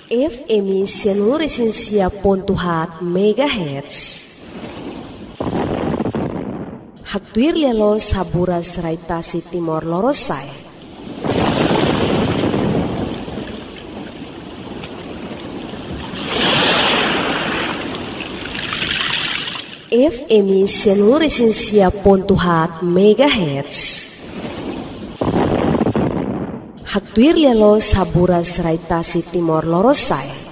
FM Sianuresinsia.hat MHz. Hatuir lialo saburas raitasi Timor Lorosai. FM Sianuresinsia.hat MHz. Hatuir lialo saburas raitasi Timor Lorosai.